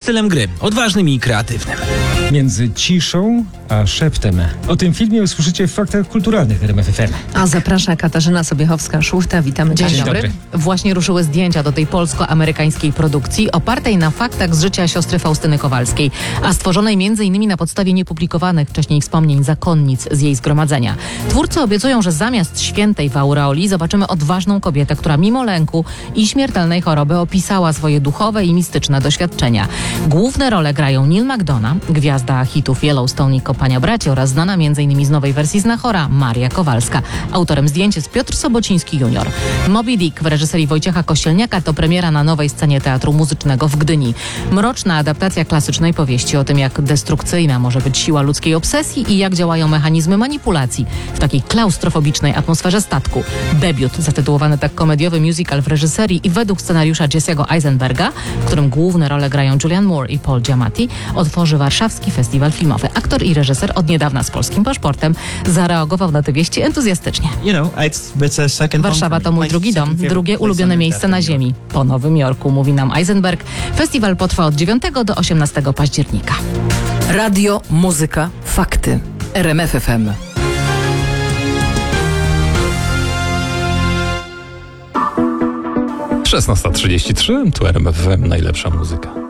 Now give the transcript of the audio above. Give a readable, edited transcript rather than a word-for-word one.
stylem gry, odważnym i kreatywnym. Między ciszą a szeptem. O tym filmie usłyszycie w Faktach Kulturalnych RMF FM. A zaprasza Katarzyna Sobiechowska-Szuchta. Witamy. Dzień Dzień dobry. Właśnie ruszyły zdjęcia do tej polsko-amerykańskiej produkcji opartej na faktach z życia siostry Faustyny Kowalskiej, a stworzonej m.in. na podstawie niepublikowanych wcześniej wspomnień zakonnic z jej zgromadzenia. Twórcy obiecują, że zamiast świętej w aureoli zobaczymy odważną kobietę, która mimo lęku i śmiertelnej choroby opisała swoje duchowe i mistyczne doświadczenia. Główne role grają Neil McDonough, gwiazda hitów Yellowstone i Kopania Braci oraz znana m.in. z nowej wersji Znachora Maria Kowalska. Autorem zdjęć jest Piotr Sobociński junior. Moby Dick w reżyserii Wojciecha Kościelniaka to premiera na nowej scenie Teatru Muzycznego w Gdyni. Mroczna adaptacja klasycznej powieści o tym, jak destrukcyjna może być siła ludzkiej obsesji i jak działają mechanizmy manipulacji w takiej klaustrofobicznej atmosferze statku. Debiut, zatytułowany tak komediowy musical w reżyserii i według scenariusza Jesse'ego Eisenberga, w którym główne role grają Julianne Moore i Paul Giamatti, otworzy Warszawski Festiwal Filmowy. Aktor i reżyser od niedawna z polskim paszportem zareagował na te wieści entuzjastycznie. Warszawa to mój drugi dom, drugie ulubione miejsce na ziemi. Po Nowym Jorku, mówi nam Eisenberg. Festiwal potrwa od 9 do 18 października. Radio, muzyka, fakty. RMF FM. Szesnasta 33, tu RMF FM, najlepsza muzyka.